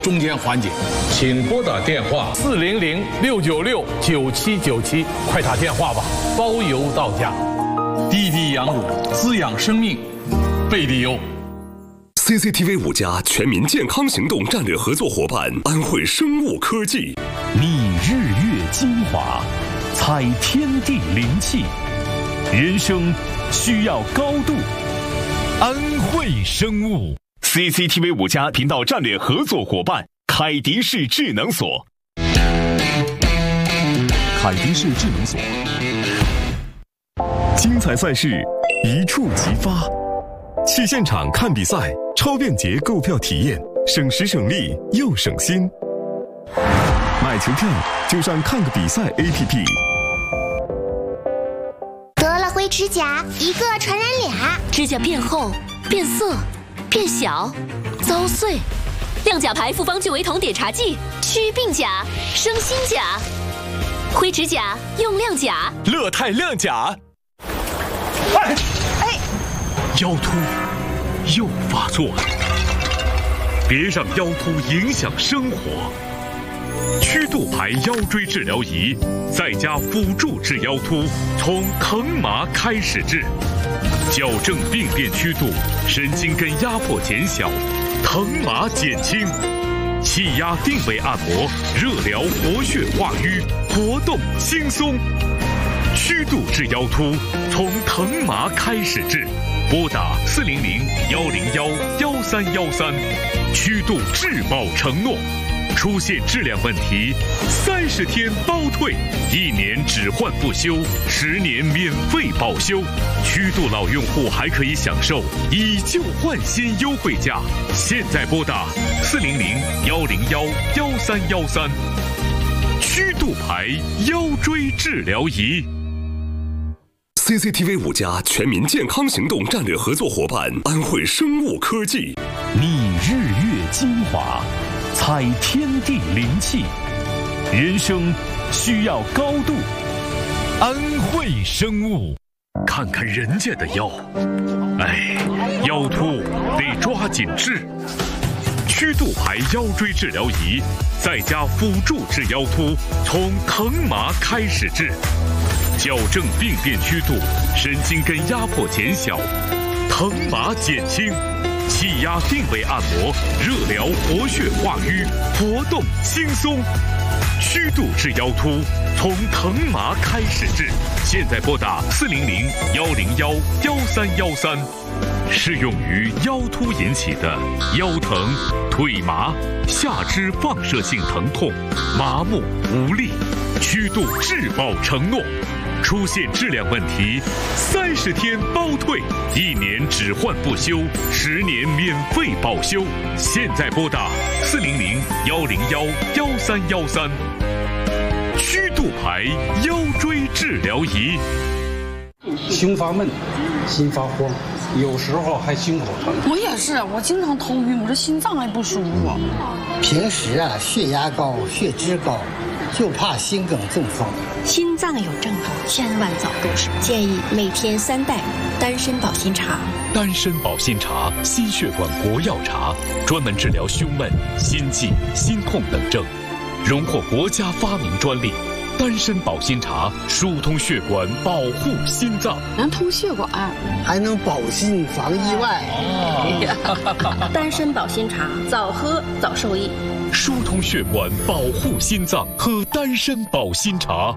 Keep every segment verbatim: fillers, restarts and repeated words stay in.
中间环节， 请拨打电话四零零六九六九七九七，快打电话吧，包邮到家。滴滴羊乳滋养生命，贝利优。 C C T V 五家全民健康行动战略合作伙伴安慧生物科技， 你日月精华，采天地灵气，人生需要高度，安慧生物。C C T V 五家频道战略合作伙伴凯迪士智能锁。凯迪士智能锁，精彩赛事一触即发，去现场看比赛，超便捷购票体验，省时省力又省心。买球票就上看个比赛 A P P。 得了灰指甲，一个传染俩， 指甲变厚、变色、变小、遭碎。亮甲牌复方聚维酮碘茶剂，祛病甲、生新甲。灰指甲用亮甲， 乐泰亮甲。 哎哎， 腰突又发作了，别让腰突影响生活。曲度牌腰椎治疗仪，在家辅助治腰突，从疼麻开始治，矫正病变曲度，神经根压迫减小，疼麻减轻，气压定位按摩，热疗活血化瘀，活动轻松。曲度治腰突，从疼麻开始治，拨打四零零幺零幺幺三幺三，曲度质保承诺。出现质量问题，三十天包退，一年只换不修，十年免费保修。曲度老用户还可以享受以旧换新优惠价。现在拨打四零零幺零幺幺三幺三，曲度牌腰椎治疗仪。 C C T V 五家全民健康行动战略合作伙伴安慧生物科技， 你日月精华，采天地灵气，人生需要高度，安慧生物。看看人家的腰，哎，腰突得抓紧治。曲度牌腰椎治疗仪，在家辅助治腰突，从疼麻开始治，矫正病变曲度，神经根压迫减小，疼麻减轻，气压定位按摩，热疗活血化瘀，活动轻松。曲度治腰突，从疼麻开始治。现在拨打四零零幺零幺幺三幺三，适用于腰突引起的腰疼、腿麻、下肢放射性疼痛、麻木无力。曲度质保承诺。出现质量问题，三十天包退，一年只换不修，十年免费保修。现在拨打四零零幺零幺幺三幺三，曲度牌腰椎治疗仪。 胸发闷，心发慌，有时候还心口疼。 我也是，我经常头晕，我这心脏还不舒服。 平时啊，血压高，血脂高，就怕心梗中风。 心脏有症状，千万早入手。建议每天三袋丹参保心茶。 丹参保心茶，心血管国药茶，专门治疗胸闷、心悸、心痛等症，荣获国家发明专利。丹参保心茶疏通血管，保护心脏， 能通血管， 还能保心防意外。 哦、丹参保心茶，早喝早受益。 疏通血管，保护心脏，喝丹参保心茶。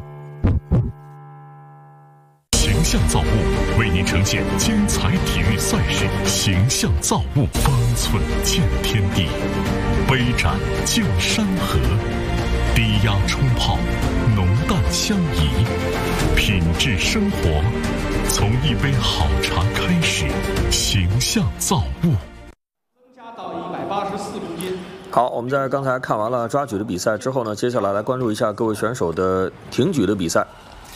形象造物为您呈现精彩体育赛事，形象造物，方寸见天地，杯盏见山河，低压冲泡，浓淡相宜，品质生活，从一杯好茶开始。形象造物。 增加到一百八十四公斤。 好，我们在刚才看完了抓举的比赛之后呢，接下来来关注一下各位选手的挺举的比赛。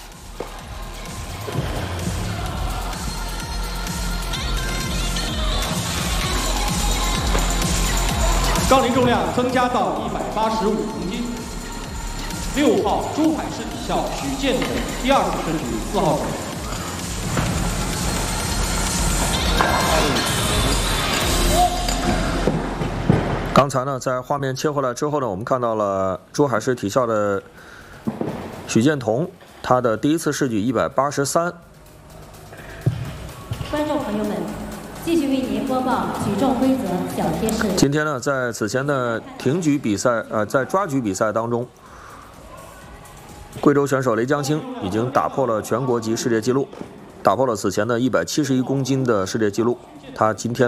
杠铃重量增加到一百八十五公斤。六号珠海市体校许建成第二次申举四号手。 刚才呢，在画面切回来之后呢，我们看到了珠海市体校的许建彤，他的第一次试举一百八十三。 观众朋友们，继续为您播报举重规则小贴士。 今天呢，在此前的挺举比赛，呃，在抓举比赛当中，贵州选手雷江青已经打破了全国级世界纪录，打破了此前的一百七十一公斤的世界纪录。他今天。